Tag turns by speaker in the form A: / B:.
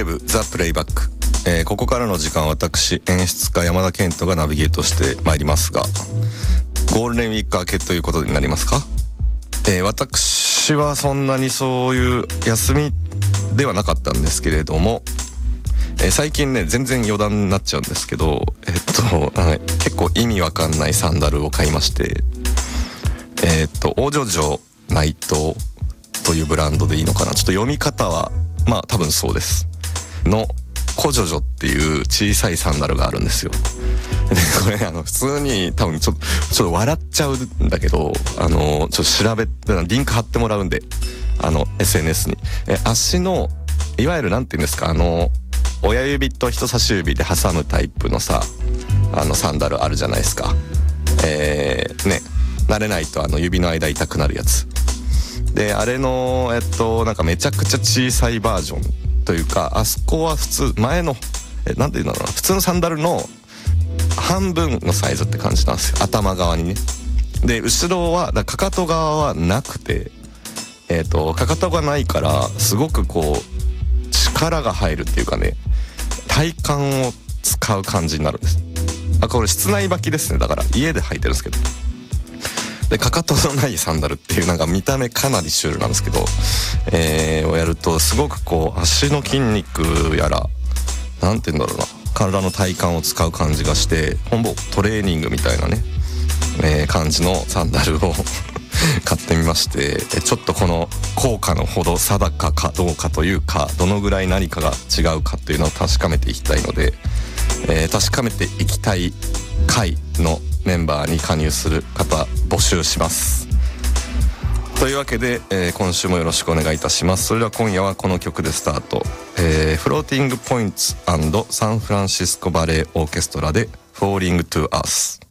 A: ブザ・プレイバック、ここからの時間は私演出家山田健人がナビゲートしてまいりますが、ゴールデンウィーク明けということになりますか。私はそんなにそういう休みではなかったんですけれども、最近ね全然余談になっちゃうんですけど、結構意味わかんないサンダルを買いまして、オジョジョ内藤というブランドでいいのかな、ちょっと読み方はまあ多分そうですのコジョジョっていう小さいサンダルがあるんですよ。でこれ普通に多分ちょっと笑っちゃうんだけど、ちょっと調べリンク貼ってもらうんで、SNS に足のいわゆるなんていうんですか、親指と人差し指で挟むタイプのさ、サンダルあるじゃないですか。慣れないと指の間痛くなるやつで、あれのなんかめちゃくちゃ小さいバージョンというか、あそこは普通前のなんていうんだろうな、普通のサンダルの半分のサイズって感じなんですよ、頭側にね。で後ろはかかと側はなくて、かかとがないからすごくこう力が入るっていうかね、体幹を使う感じになるんです。これ室内履きですね。だから家で履いてるんですけど、でかかとのないサンダルっていうなんか見た目かなりシュールなんですけど、をやるとすごくこう足の筋肉やらなんていうんだろうな、体の体幹を使う感じがして、ほぼトレーニングみたいなね、感じのサンダルを買ってみまして、ちょっとこの効果のほど定かかどうかというか、どのぐらい何かが違うかというのを確かめていきたいので、確かめていきたい会のメンバーに加入する方募集します。というわけで、今週もよろしくお願いいたします。それでは今夜はこの曲でスタート、フローティングポインツ&サンフランシスコバレエオーケストラで Falling to Earth。